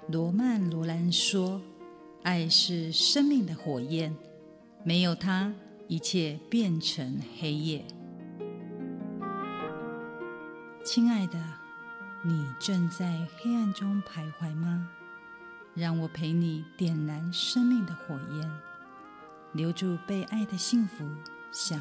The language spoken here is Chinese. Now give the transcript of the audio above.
罗曼·罗兰说，爱是生命的火焰，没有它，一切变成黑夜。亲爱的，你正在黑暗中徘徊吗？让我陪你点燃生命的火焰，留住被爱的幸福，